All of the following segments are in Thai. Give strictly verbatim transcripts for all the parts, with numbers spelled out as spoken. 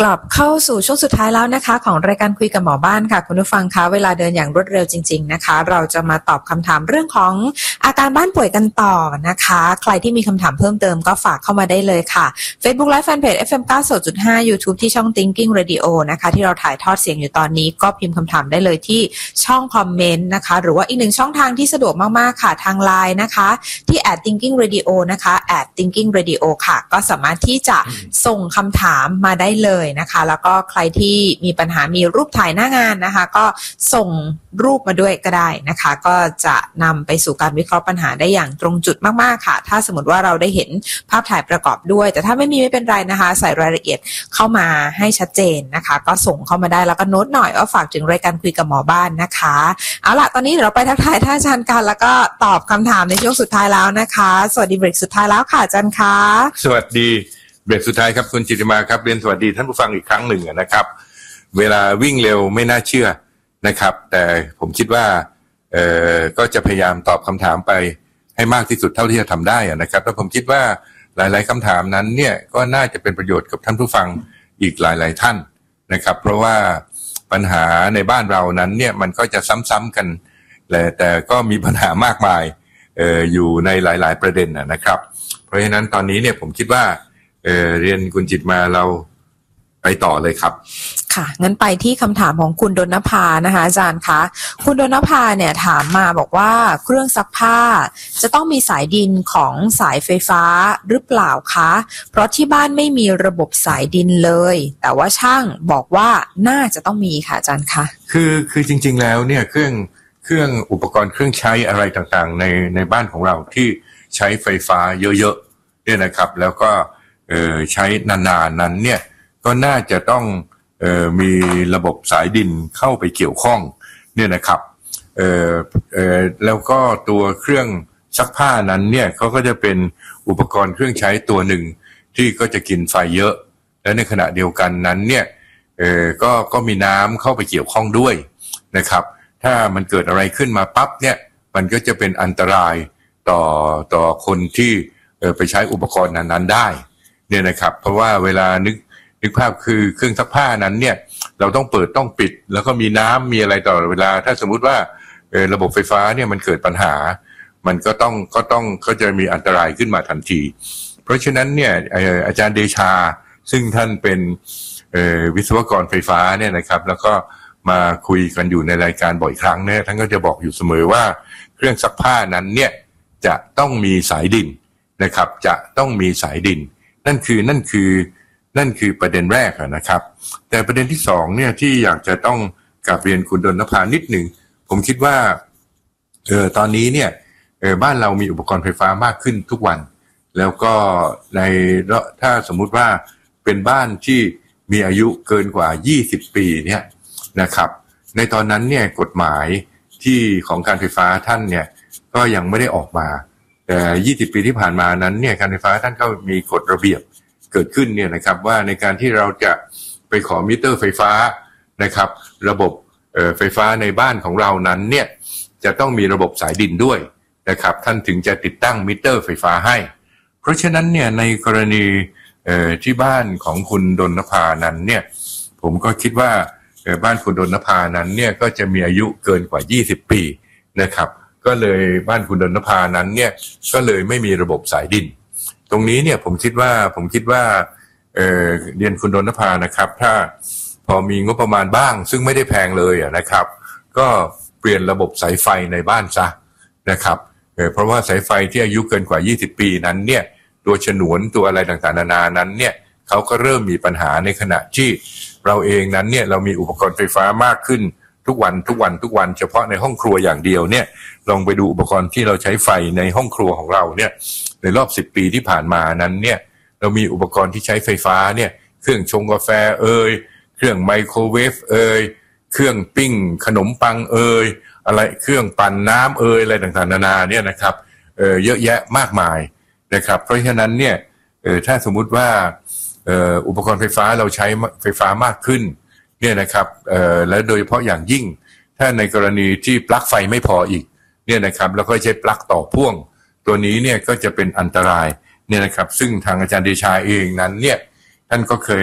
กลับเข้าสู่ช่วงสุดท้ายแล้วนะคะของรายการคุยกับหมอบ้านค่ะคุณผู้ฟังคะเวลาเดินอย่างรวดเร็วจริงๆนะคะเราจะมาตอบคำถามเรื่องของอาการบ้านป่วยกันต่อนะคะใครที่มีคำถามเพิ่มเติมก็ฝากเข้ามาได้เลยค่ะ Facebook Live Fanpage เอฟ เอ็ม เก้าสิบจุดห้า YouTube ที่ช่อง Thinking Radio นะคะที่เราถ่ายทอดเสียงอยู่ตอนนี้ก็พิมพ์คำถามได้เลยที่ช่องคอมเมนต์นะคะหรือว่าอีกหนึ่งช่องทางที่สะดวกมากๆค่ะทาง ไลน์ นะคะที่ แอท Thinking Radio นะคะ แอท Thinking Radio ค่ะก็สามารถที่จะส่งคำถามมาได้เลยนะคะแล้วก็ใครที่มีปัญหามีรูปถ่ายหน้างานนะคะก็ส่งรูปมาด้วยก็ได้นะคะก็จะนำไปสู่การวิเคราะห์ปัญหาได้อย่างตรงจุดมากๆค่ะถ้าสมมติว่าเราได้เห็นภาพถ่ายประกอบด้วยแต่ถ้าไม่มีไม่เป็นไรนะคะใส่รายละเอียดเข้ามาให้ชัดเจนนะคะก็ส่งเข้ามาได้แล้วก็โน้ตหน่อยว่าฝากถึงรายการคุยกับหมอบ้านนะคะเอาล่ะตอนนี้เดี๋ยวเราไปทักทายท่านอาจารย์กันแล้วก็ตอบคำถามในช่วงสุดท้ายแล้วนะคะสวัสดีเบรกสุดท้ายแล้วค่ะอาจารย์คะสวัสดีเบรกสุดท้ายครับคุณจิตติมาครับเรียนสวัสดีท่านผู้ฟังอีกครั้งหนึ่งนะครับเวลาวิ่งเร็วไม่น่าเชื่อนะครับแต่ผมคิดว่าเอ่อก็จะพยายามตอบคำถามไปให้มากที่สุดเท่าที่จะทำได้นะครับแล้วผมคิดว่าหลายๆคำถามนั้นเนี่ยก็น่าจะเป็นประโยชน์กับท่านผู้ฟังอีกหลายๆท่านนะครับเพราะว่าปัญหาในบ้านเรานั้นเนี่ยมันก็จะซ้ำๆกันแต่ก็มีปัญหามากมายเอ่ออยู่ในหลายๆประเด็นนะครับเพราะฉะนั้นตอนนี้เนี่ยผมคิดว่าเอ่อเรียนคุณจิตมาเราไปต่อเลยครับค่ะงั้นไปที่คำถามของคุณดนภานะคะอาจารย์คะคุณดนภาเนี่ยถามมาบอกว่าเครื่องซักผ้าจะต้องมีสายดินของสายไฟฟ้าหรือเปล่าคะเพราะที่บ้านไม่มีระบบสายดินเลยแต่ว่าช่างบอกว่าน่าจะต้องมีค่ะอาจารย์คะคือคือจริงๆแล้วเนี่ยเครื่องเครื่องอุปกรณ์เครื่องใช้อะไรต่างๆในในบ้านของเราที่ใช้ไฟฟ้าเยอะๆเนี่ยนะครับแล้วก็เอ่อใช้นานๆนั้นเนี่ยก็น่าจะต้องเอ่อมีระบบสายดินเข้าไปเกี่ยวข้องเนี่ยนะครับเอ่อเอ่อแล้วก็ตัวเครื่องซักผ้านั้นเนี่ยเขาก็จะเป็นอุปกรณ์เครื่องใช้ตัวหนึ่งที่ก็จะกินไฟเยอะและในขณะเดียวกันนั้นเนี่ยเอ่อก็ก็มีน้ำเข้าไปเกี่ยวข้องด้วยนะครับถ้ามันเกิดอะไรขึ้นมาปั๊บเนี่ยมันก็จะเป็นอันตรายต่อต่อคนที่เอ่อไปใช้อุปกรณ์นั้นๆได้เนี่ยนะครับเพราะว่าเวลานึกนึกภาพคือเครื่องซักผ้านั้นเนี่ยเราต้องเปิดต้องปิดแล้วก็มีน้ำมีอะไรตลอดเวลาถ้าสมมุติว่าเออระบบไฟฟ้าเนี่ยมันเกิดปัญหามันก็ต้องก็ต้องก็จะมีอันตรายขึ้นมาทันทีเพราะฉะนั้นเนี่ยอาจารย์เดชาซึ่งท่านเป็นเอ่อวิศวกรไฟฟ้าเนี่ยนะครับแล้วก็มาคุยกันอยู่ในรายการบ่อยครั้งเนี่ยท่านก็จะบอกอยู่เสมอว่าเครื่องซักผ้านั้นเนี่ยจะต้องมีสายดินนะครับจะต้องมีสายดินนั่นคือนั่นคือนั่นคือประเด็นแรกนะครับแต่ประเด็นที่สองเนี่ยที่อยากจะต้องกลับเรียนคุณดนภานิดหนึ่งผมคิดว่าเออตอนนี้เนี่ยเออบ้านเรามีอุปกรณ์ไฟฟ้ามากขึ้นทุกวันแล้วก็ในถ้าสมมุติว่าเป็นบ้านที่มีอายุเกินกว่ายี่สิบปีเนี่ยนะครับในตอนนั้นเนี่ยกฎหมายที่ของการไฟฟ้าท่านเนี่ยก็ยังไม่ได้ออกมาแต่ยี่สิบปีที่ผ่านมานั้นเนี่ยการไฟฟ้าท่านก็มีกฎระเบียบเกิดขึ้นเนี่ยนะครับว่าในการที่เราจะไปขอมิเตอร์ไฟฟ้านะครับระบบเอ่อไฟฟ้าในบ้านของเรานั้นเนี่ยจะต้องมีระบบสายดินด้วยนะครับท่านถึงจะติดตั้งมิเตอร์ไฟฟ้าให้เพราะฉะนั้นเนี่ยในกรณีเอ่อที่บ้านของคุณดนภานั้นเนี่ยผมก็คิดว่าเอ่อบ้านคุณดนภานั้นเนี่ยก็จะมีอายุเกินกว่ายี่สิบปีนะครับก็เลยบ้านคุณดนภานั้นเนี่ยก็เลยไม่มีระบบสายดินตรงนี้เนี่ยผมคิดว่าผมคิดว่าเอ่อเรียนคุณดนภานะครับถ้าพอมีงบประมาณบ้างซึ่งไม่ได้แพงเลยอ่ะนะครับก็เปลี่ยนระบบสายไฟในบ้านซะนะครับเอ่อเพราะว่าสายไฟที่อายุเกินกว่ายี่สิบปีนั้นเนี่ยตัวฉนวนตัวอะไรต่างๆนานานั้นเนี่ยเขาก็เริ่มมีปัญหาในขณะที่เราเองนั้นเนี่ยเรามีอุปกรณ์ไฟฟ้ามากขึ้นทุกวันทุกวันทุกวันเฉพาะในห้องครัวอย่างเดียวเนี่ยลองไปดูอุปกรณ์ที่เราใช้ไฟในห้องครัวของเราเนี่ยในรอบสิบปีที่ผ่านมานั้นเนี่ยเรามีอุปกรณ์ที่ใช้ไฟฟ้าเนี่ยเครื่องชงกาแฟเอ่ยเครื่องไมโครเวฟเอ่ยเครื่องปิ้งขนมปังเอ่ยอะไรเครื่องปั่นน้ำเอ่ยอะไรต่างๆนานาเนี่ยนะครับเอ่อเยอะแยะมากมายนะครับเพราะฉะนั้นเนี่ยเอ่อถ้าสมมุติว่าเอ่ออุปกรณ์ไฟฟ้าเราใช้ไฟฟ้ามากขึ้นเนี่ยนะครับเอ่อและโดยเฉพาะอย่างยิ่งถ้าในกรณีที่ปลั๊กไฟไม่พออีกเนี่ยนะครับแล้วก็ใช้ปลั๊กต่อพ่วงตัวนี้เนี่ยก็จะเป็นอันตรายเนี่ยนะครับซึ่งทางอาจารย์เดชาเองนั้นเนี่ยท่านก็เคย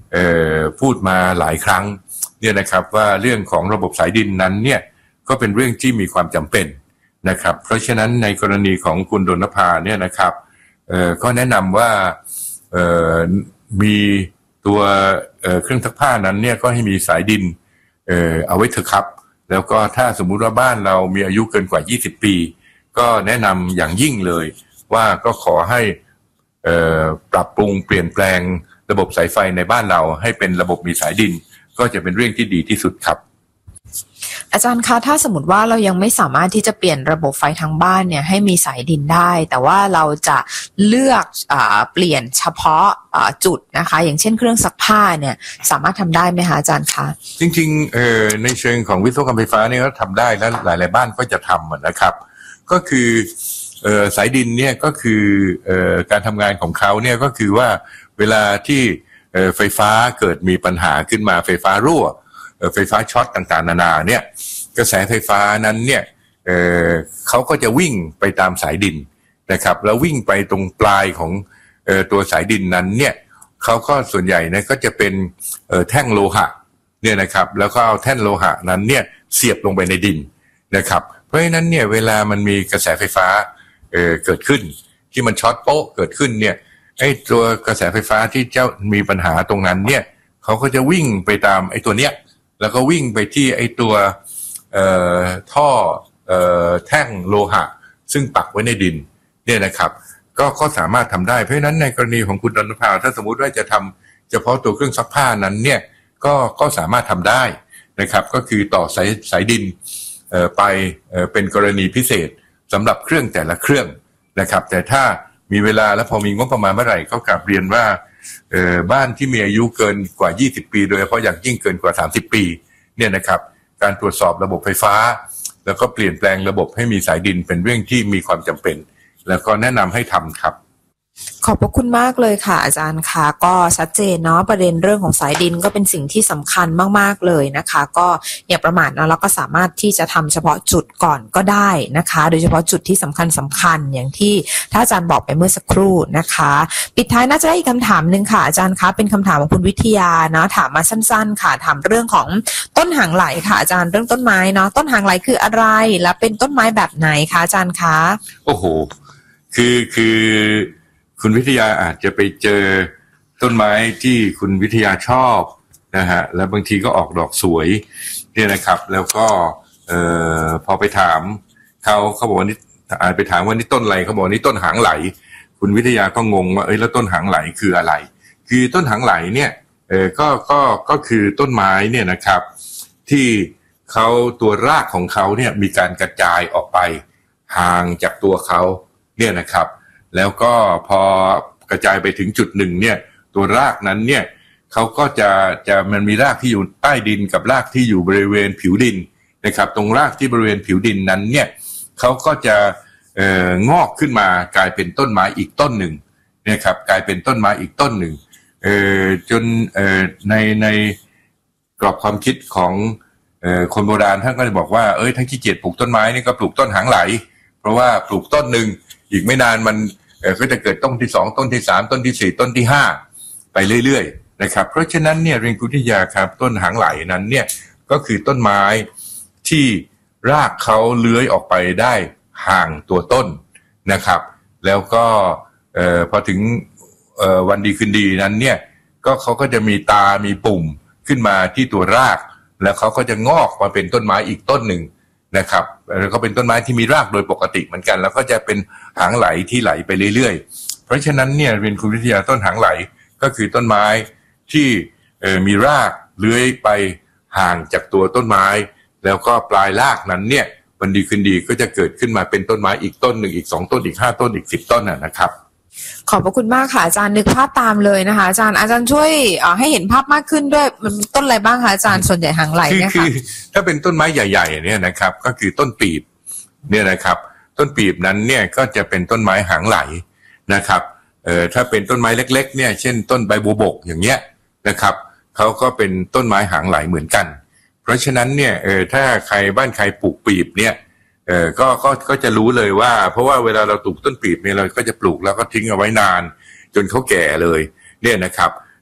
พูดมาหลายครั้งเนี่ยนะครับว่าเรื่องของระบบสายดินนั้นเนี่ยก็เป็นเรื่องที่มีความจำเป็นนะครับเพราะฉะนั้นในกรณีของคุณดลภาเนี่ยนะครับก็แนะนำว่ามีตัวเครื่องซักผ้านั้นเนี่ยก็ให้มีสายดินเอาไว้เถอะครับแล้วก็ถ้าสมมุติว่าบ้านเรามีอายุเกินกว่ายี่สิบปีก็แนะนำอย่างยิ่งเลยว่าก็ขอให้ปรับปรุงเปลี่ยนแปลงระบบสายไฟในบ้านเราให้เป็นระบบมีสายดินก็จะเป็นเรื่องที่ดีที่สุดครับอาจารย์คะถ้าสมมติว่าเรายังไม่สามารถที่จะเปลี่ยนระบบไฟทางบ้านเนี่ยให้มีสายดินได้แต่ว่าเราจะเลือกอ่าเปลี่ยนเฉพาะอ่าจุดนะคะอย่างเช่นเครื่องซักผ้าเนี่ยสามารถทำได้ไหมคะอาจารย์คะจริงๆเอ่อในเชิงของวิศวกรรมไฟฟ้าเนี่ยก็ทำได้และหลายๆบ้านก็จะทำนะครับก็คือเอ่อสายดินเนี่ยก็คือเอ่อการทำงานของเขาเนี่ยก็คือว่าเวลาที่เอ่อไฟฟ้าเกิดมีปัญหาขึ้นมาไฟฟ้ารั่วไฟฟ้าช็อตต่างๆนานาเนี่ยกระแสไฟฟ้านั้นเนี่ย เอ่อ เขาก็จะวิ่งไปตามสายดินนะครับแล้ววิ่งไปตรงปลายของเอ่อตัวสายดินนั้นเนี่ยเขาก็ส่วนใหญ่เนี่ยก็จะเป็นเอ่อแท่งโลหะเนี่ยนะครับแล้วก็เอาแท่งโลหะนั้นเนี่ยเสียบลงไปในดินนะครับเพราะฉะนั้นเนี่ยเวลามันมีกระแสไฟฟ้าเอ่อเกิดขึ้นที่มันช็อตโป๊ะเกิดขึ้นเนี่ยไอ้ตัวกระแสไฟฟ้าที่เจ้ามีปัญหาตรงนั้นเนี่ยเขาก็จะวิ่งไปตามไอ้ตัวเนี้ยแล้วก็วิ่งไปที่ไอ้ตัวเอ่อท่อเอ่อแท่งโลหะซึ่งปักไว้ในดินเนี่ยนะครับก็ก็สามารถทำได้เพราะฉะนั้นในกรณีของคุณดลภาถ้าสมมุติว่าจะทำเฉพาะตัวเครื่องซักผ้านั้นเนี่ยก็ก็สามารถทำได้นะครับก็คือต่อสายสายดินเอ่อไปเอ่อเป็นกรณีพิเศษสำหรับเครื่องแต่ละเครื่องนะครับแต่ถ้ามีเวลาและพอมีงบประมาณเมื่อไหร่ก็กลับเรียนว่าเอ่อบ้านที่มีอายุเกินกว่ายี่สิบปีโดยเฉพาะอย่างยิ่งเกินกว่าสามสิบปีเนี่ยนะครับการตรวจสอบระบบไฟฟ้าแล้วก็เปลี่ยนแปลงระบบให้มีสายดินเป็นเรื่องที่มีความจำเป็นแล้วก็แนะนำให้ทำครับขอบพระคุณมากเลยค่ะอาจารย์ค่ะก็ชัดเจนเนาะประเด็นเรื่องของสายดินก็เป็นสิ่งที่สำคัญมากๆเลยนะคะก็อย่าประมาทนะแล้วก็สามารถที่จะทำเฉพาะจุดก่อนก็ได้นะคะโดยเฉพาะจุดที่สำคัญสำคัญอย่างที่ท่านอาจารย์บอกไปเมื่อสักครู่นะคะปิดท้ายน่าจะได้อีกคำถามนึงค่ะอาจารย์คะเป็นคำถามของคุณวิทยาเนาะถามมาสั้นๆค่ะถามเรื่องของต้นหางไหลค่ะอาจารย์เรื่องต้นไม้เนาะต้นหางไหลคืออะไรและเป็นต้นไม้แบบไหนคะอาจารย์คะโอ้โหคือคือคุณวิทยาอาจจะไปเจอต้นไม้ที่คุณวิทยาชอบนะฮะแล้วบางทีก็ออกดอกสวยเนี่ยนะครับแล้วก็เอ่อพอไปถามเขาเขาบอกว่านี่อาจไปถามว่านี่ต้นอะไรเขาบอกนี่ต้นหางไหลคุณวิทยาก็งงว่าเอ้ยแล้วต้นหางไหลคืออะไรคือต้นหางไหลเนี่ยเออก็ก็ก็คือต้นไม้เนี่ยนะครับที่เขาตัวรากของเขาเนี่ยมีการกระจายออกไปห่างจากตัวเขาเนี่ยนะครับแล้วก็พอกระจายไปถึงจุดหนึ่งเนี่ยตัวรากนั้นเนี่ยเขาก็จะจะมันมีรากที่อยู่ใต้ดินกับรากที่อยู่บริเวณผิวดินนะครับตรงรากที่บริเวณผิวดินนั้นเนี่ยเขาก็จะเอ่องอกขึ้นมากลายเป็นต้นไม้อีกต้นหนึ่งนะครับกลายเป็นต้นไม้อีกต้นหนึ่งเอ่อจนเอ่อในในกรอบความคิดของเอ่อคนโบราณท่านก็จะบอกว่าเอ้ยถ้าขี้เกียจปลูกต้นไม้นี่ก็ปลูกต้นหางไหลเพราะว่าปลูกต้นหนึ่งอีกไม่นานมันเอ่อก็จะเกิดต้นที่สองต้นที่สามต้นที่สี่ต้นที่ห้าไปเรื่อยๆนะครับเพราะฉะนั้นเนี่ยเรียนวิทยาครับต้นหางไหลนั้นเนี่ยก็คือต้นไม้ที่รากเขาเลื้อยออกไปได้ห่างตัวต้นนะครับแล้วก็เอ่อพอถึงเอ่อวันดีคืนดีนั้นเนี่ยก็เขาก็จะมีตามีปุ่มขึ้นมาที่ตัวรากแล้วเขาก็จะงอกมาเป็นต้นไม้อีกต้นหนึ่งนะครับแล้วก็เป็นต้นไม้ที่มีรากโดยปกติเหมือนกันแล้วก็จะเป็นหางไหลที่ไหลไปเรื่อยๆเพราะฉะนั้นเนี่ยเรียนคุณวิทยาต้นหางไหลก็คือต้นไม้ที่เอ่อมีรากเลื้อยไปห่างจากตัวต้นไม้แล้วก็ปลายรากนั้นเนี่ยวันดีคืนดีก็จะเกิดขึ้นมาเป็นต้นไม้อีกต้นหนึ่งอีกสองต้นอีกห้าต้นอีกสิบต้นนะครับขอบพระคุณมากค่ะอาจารย์นึกภาพตามเลยนะคะอาจารย์อาจารย์ช่วยให้เห็นภาพมากขึ้นด้วยมันต้นอะไรบ้างคะอาจารย์ส่วนใหญ่หางไหลเนี่ยค่ะถ้าเป็นต้นไม้ใหญ่ๆเนี่ยนะครับก็คือต้นปีบเนี่ยนะครับต้นปีบนั้นเนี่ยก็จะเป็นต้นไม้หางไหลนะครับเอ่อถ้าเป็นต้นไม้เล็กๆเนี่ยเช่นต้นใบบัวบกอย่างเงี้ยนะครับเขาก็เป็นต้นไม้หางไหลเหมือนกันเพราะฉะนั้นเนี่ยเออถ้าใครบ้านใครปลูกปีบเนี่ยเออก็ก็ก็จะรู้เลยว่าเพราะว่าเวลาเราปลูกต้นปีบเนี่ยเราก็จะปลูกแล้วก็ทิ้งเอาไว้นานจนเขาแก่เลยเนี่ยนะครับ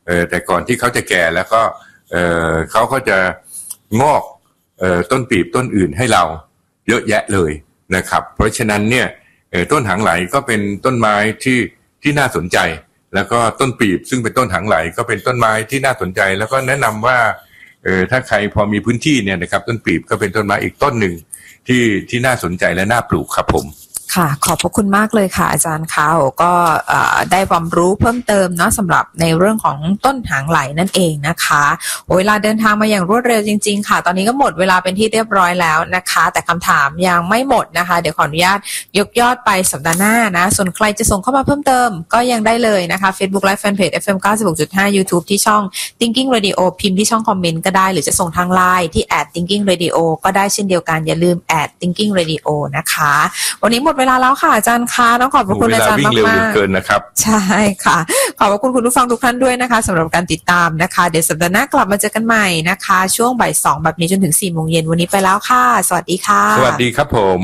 เออแต่ก่อนที่เขาจะแก่แล้วก็เออเขาก็จะงอกเอ่อต้นปีบต้นอื่นให้เราเยอะแยะเลยนะครับเพราะฉะนั้นเนี่ยเอ่อต้นหางไหลก็เป็นต้นไม้ที่ที่น่าสนใจแล้วก็ต้นปีบซึ่งเป็นต้นหางไหลก็เป็นต้นไม้ที่น่าสนใจแล้วก็แนะนำว่าเออถ้าใครพอมีพื้นที่เนี่ยนะครับต้นปีบก็เป็นต้นไม้อีกต้นหนึ่งที่ที่น่าสนใจและน่าปลูกครับผมค่ะขอบพระคุณมากเลยค่ะอาจารย์คะก็ได้ความรู้เพิ่มเติมเนาะสำหรับในเรื่องของต้นหางไหลนั่นเองนะคะเวลาเดินทางมาอย่างรวดเร็วจริงๆค่ะตอนนี้ก็หมดเวลาเป็นที่เรียบร้อยแล้วนะคะแต่คำถามยังไม่หมดนะคะเดี๋ยวขออนุญาตยกยอดไปสัปดาห์หน้านะส่วนใครจะส่งเข้ามาเพิ่มเติมก็ยังได้เลยนะคะ Facebook Live Fanpage เอฟ เอ็ม เก้าสิบหกจุดห้า YouTube ที่ช่อง Thinking Radio พิมพ์ที่ช่องคอมเมนต์ก็ได้หรือจะส่งทาง ไลน์ ที่ แอท Thinking Radio ก็ได้เช่นเดียวกันอย่าลืม แอท Thinking Radio นะคะวันนี้หมดเวลาแล้วค่ะอาจารย์ค่ะต้องขอบพระคุณอาจารย์มากๆเวลาวิ่งเร็วเหลือเกินนะครับใช่ค่ะขอบพระคุณคุณผู้ฟังทุกท่านด้วยนะคะสำหรับการติดตามนะคะเดี๋ยวสัปดาห์หน้ากลับมาเจอกันใหม่นะคะช่วงบ่ายสองแบบนี้จนถึงสี่โมงเย็นวันนี้ไปแล้วค่ะสวัสดีค่ะสวัสดีครับผม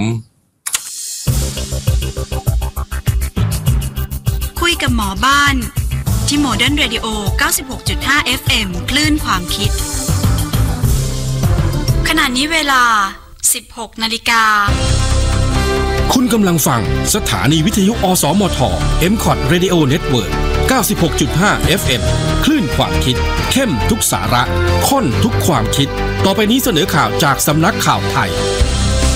คุยกับหมอบ้านที่ Modern Radio เก้าสิบหกจุดห้า เอฟ เอ็ม คลื่นความคิดขณะนี้เวลา สิบหกนาฬิกาคุณกำลังฟังสถานีวิทยุอสมท เอ็ม ซี โอ ที Radio Network เก้าสิบหกจุดห้า เอฟ เอ็ม คลื่นความคิดเข้มทุกสาระข้นทุกความคิดต่อไปนี้เสนอข่าวจากสำนักข่าวไทย